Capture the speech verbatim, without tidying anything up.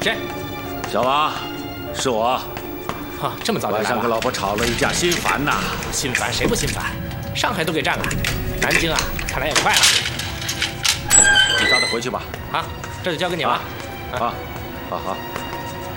谁？ 小王，是我。 哈，这么早就来了。 晚上跟老婆吵了一架，心烦呐。 心烦谁不心烦？上海都给占了，南京啊，看来也快了。 你早点回去吧。 好，这就交给你了。 啊，好，好好。